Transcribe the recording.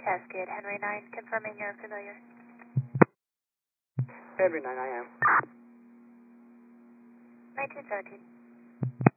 Cascade, Henry 9, confirming you're familiar. Henry 9, I am. 1917.